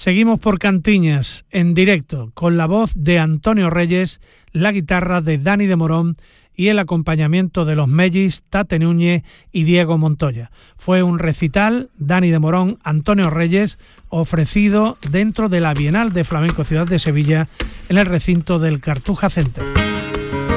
Seguimos por Cantiñas, en directo, con la voz de Antonio Reyes, la guitarra de Dani de Morón y el acompañamiento de los Mellis, Tate Núñez y Diego Montoya. Fue un recital, Dani de Morón, Antonio Reyes, ofrecido dentro de la Bienal de Flamenco Ciudad de Sevilla, en el recinto del Cartuja Center.